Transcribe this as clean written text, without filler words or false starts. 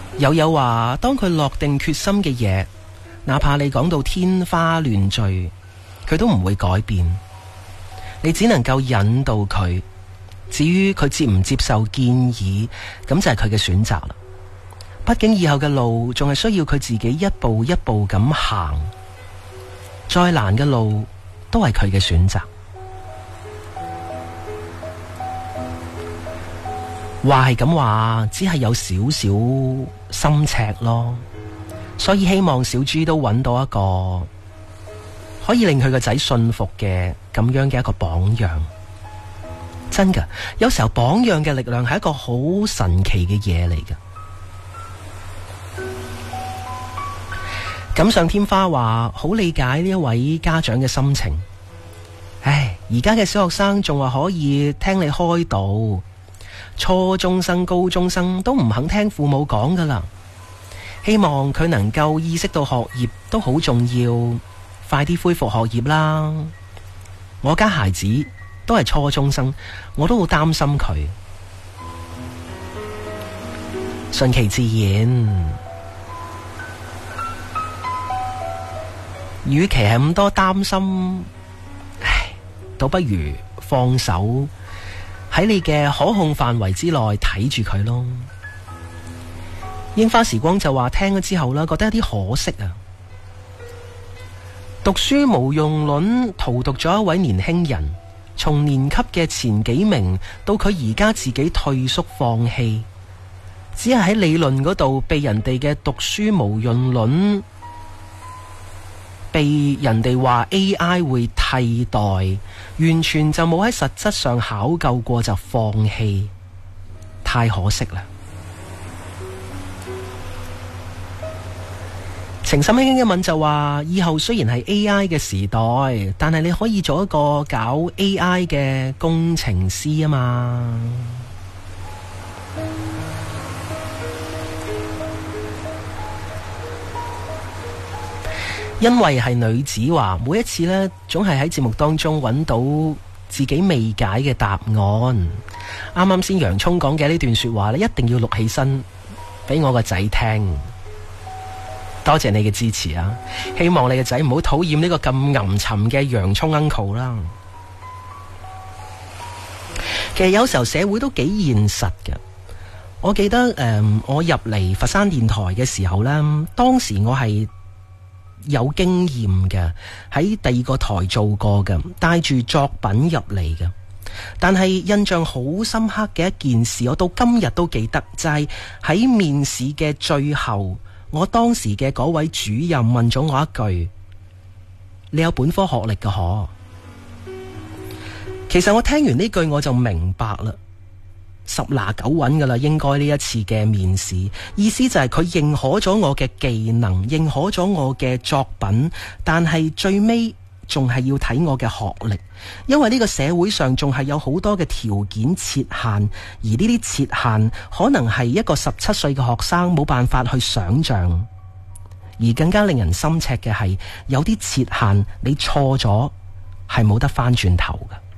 友友話，當佢落定決心嘅嘢，哪怕你講到天花亂墜，佢都唔會改變。你只能夠引導佢，至於佢接唔接受建議，咁就係佢嘅選擇啦。畢竟以後嘅路仲係需要佢自己一步一步咁行，再難嘅路都係佢嘅選擇。話係咁話，只係有少少心赤咯，所以希望小豬都揾到一個可以令佢個仔信服嘅咁樣嘅一個榜樣。真㗎，有時候榜樣嘅力量係一個好神奇嘅嘢嚟㗎。錦上添花話好理解呢一位家長嘅心情。唉，而家嘅小學生仲話可以聽你開導，初中生、高中生都唔肯聽父母講㗎喇。希望佢能夠意識到學業都好重要，快啲恢復學業啦。我家孩子都係初中生，我都好擔心佢。順其自然，與其係咁多擔心，唉，倒不如放手喺你嘅可控範圍之內睇住佢咯。櫻花時光就話聽咗之後啦，覺得有啲可惜啊。讀書無用論荼毒咗一位年輕人，從年級嘅前幾名到佢而家自己退縮放棄，只係喺理論嗰度被人哋嘅讀書無用論，被人哋話 AI 會替代，完全就冇喺實質上考究過就放棄，太可惜啦。情深輕輕一吻就話，以後雖然係 AI 嘅時代，但係你可以做一個搞 AI 嘅工程師啊嘛。因為係女子話，每一次呢總係喺節目當中揾到自己未解嘅答案。啱啱先洋蔥講嘅呢段說話呢，一定要錄起身俾我個仔聽。多謝你嘅支持啊！希望你嘅仔唔好討厭呢個咁陰沉嘅洋蔥 uncle 啦。其實有時候社會都幾現實嘅。我記得我入嚟佛山電台嘅時候呢，當時我係有經驗嘅，喺第二個台做過嘅，帶住作品入嚟嘅。但係印象好深刻嘅一件事，我到今日都記得，就係喺面試嘅最後，我當時嘅嗰位主任問咗我一句：你有本科學歷嘅可？其實我聽完呢句我就明白啦，10拿9穩噶啦，應該呢一次嘅面試，意思就係佢認可咗我嘅技能，認可咗我嘅作品，但係最尾仲係要睇我嘅學歷，因為呢個社會上仲係有好多嘅條件設限，而呢啲設限可能係一個17歲嘅學生冇辦法去想象，而更加令人心赤嘅係，有啲設限你錯咗係冇得翻轉頭嘅。